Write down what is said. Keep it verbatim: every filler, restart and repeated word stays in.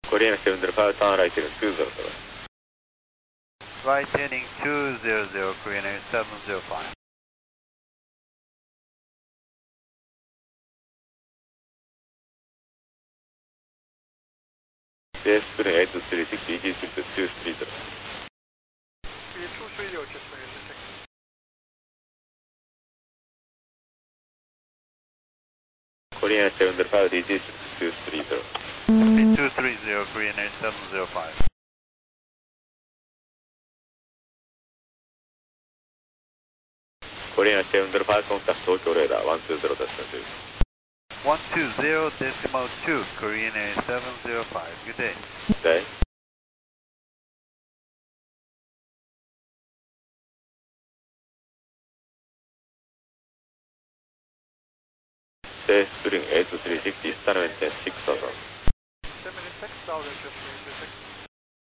Korean seven zero five, turn right heading two zero zero. Right heading two zero zero, Korean Air seven zero five. C S spring eight three six, E G six two three zero. E two three zero, just for you, six. Korean seven zero five, D G six two three zero. two three zero, Korean Air seven zero five. Korean seven zero five, contact Tokyo radar one two zero decimal two. one two zero decimal two, Korean Air seven zero five. Good day. Day. C S spring eight three six, Eastern maintain six thousand. seven six, Southern, just for you, six.